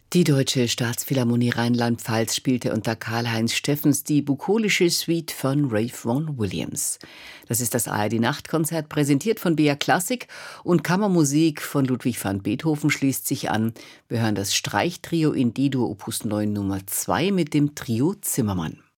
Die Deutsche Staatsphilharmonie Rheinland-Pfalz spielte unter Karl-Heinz Steffens die bukolische Suite von Ralph Vaughan Williams. Das ist das ARD-Nachtkonzert, präsentiert von BR Klassik, und Kammermusik von Ludwig van Beethoven schließt sich an. Wir hören das Streichtrio in D-Dur Opus 9 Nummer 2 mit dem Trio Zimmermann.